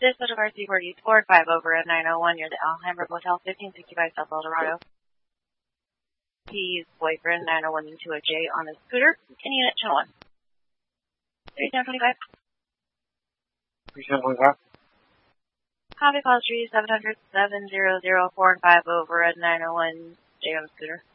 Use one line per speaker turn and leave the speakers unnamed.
Dispatch of RC-445 over at 901 near the Alhambra Motel, 1565 South Eldorado. His boyfriend, 901 into a J on a scooter. In unit, channel 1. 3725.
3725.
Copy, call 3700-700-4 and 5 over at 901 J on a scooter.